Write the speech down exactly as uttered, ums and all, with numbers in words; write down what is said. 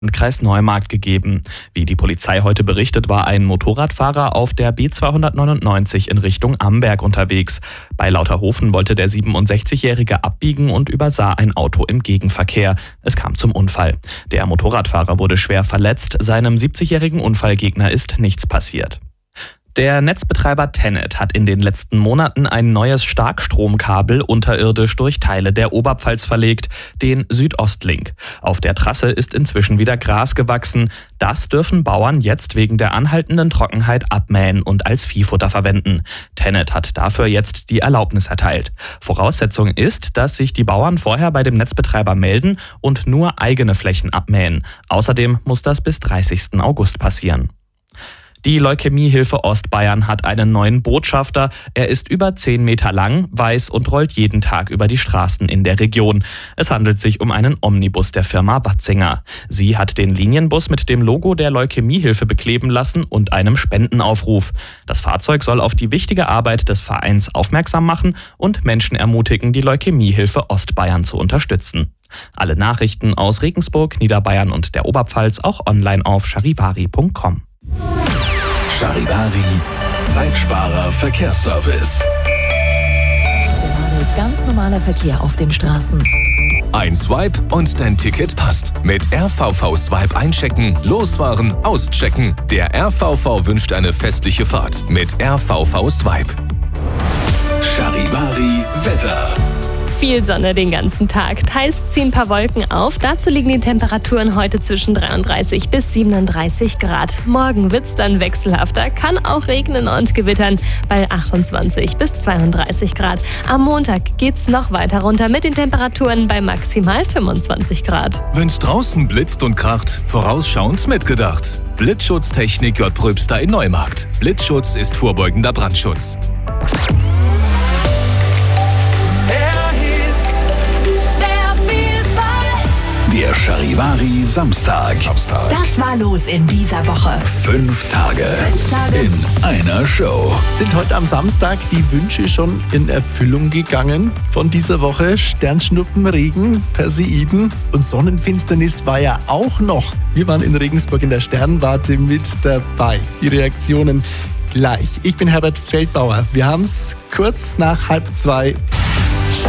Kreis Neumarkt gegeben. Wie die Polizei heute berichtet, war ein Motorradfahrer auf der B zweihundertneunundneunzig in Richtung Amberg unterwegs. Bei Lauterhofen wollte der siebenundsechzigjährige abbiegen und übersah ein Auto im Gegenverkehr. Es kam zum Unfall. Der Motorradfahrer wurde schwer verletzt. Seinem siebzigjährigen Unfallgegner ist nichts passiert. Der Netzbetreiber TenneT hat in den letzten Monaten ein neues Starkstromkabel unterirdisch durch Teile der Oberpfalz verlegt, den Südostlink. Auf der Trasse ist inzwischen wieder Gras gewachsen. Das dürfen Bauern jetzt wegen der anhaltenden Trockenheit abmähen und als Viehfutter verwenden. TenneT hat dafür jetzt die Erlaubnis erteilt. Voraussetzung ist, dass sich die Bauern vorher bei dem Netzbetreiber melden und nur eigene Flächen abmähen. Außerdem muss das bis dreißigsten August passieren. Die Leukämiehilfe Ostbayern hat einen neuen Botschafter. Er ist über zehn Meter lang, weiß und rollt jeden Tag über die Straßen in der Region. Es handelt sich um einen Omnibus der Firma Watzinger. Sie hat den Linienbus mit dem Logo der Leukämiehilfe bekleben lassen und einem Spendenaufruf. Das Fahrzeug soll auf die wichtige Arbeit des Vereins aufmerksam machen und Menschen ermutigen, die Leukämiehilfe Ostbayern zu unterstützen. Alle Nachrichten aus Regensburg, Niederbayern und der Oberpfalz auch online auf charivari punkt com. Charivari, Zeitsparer Verkehrsservice. Gerade ganz normaler Verkehr auf den Straßen. Ein Swipe und dein Ticket passt. Mit R V V Swipe einchecken, losfahren, auschecken. Der R V V wünscht eine festliche Fahrt mit R V V Swipe. Charivari Wetter. Viel Sonne den ganzen Tag. Teils ziehen ein paar Wolken auf. Dazu liegen die Temperaturen heute zwischen dreiunddreißig bis siebenunddreißig Grad. Morgen wird's dann wechselhafter, kann auch regnen und gewittern bei achtundzwanzig bis zweiunddreißig Grad. Am Montag geht's noch weiter runter mit den Temperaturen bei maximal fünfundzwanzig Grad. Wenn's draußen blitzt und kracht, vorausschauend mitgedacht. Blitzschutztechnik J. Pröbster in Neumarkt. Blitzschutz ist vorbeugender Brandschutz. Der Charivari Samstag. Samstag. Das war los in dieser Woche. Fünf Tage, Fünf Tage in einer Show. Sind heute am Samstag die Wünsche schon in Erfüllung gegangen von dieser Woche? Sternschnuppen, Regen, Perseiden und Sonnenfinsternis war ja auch noch. Wir waren in Regensburg in der Sternwarte mit dabei. Die Reaktionen gleich. Ich bin Herbert Feldbauer. Wir haben es kurz nach halb zwei.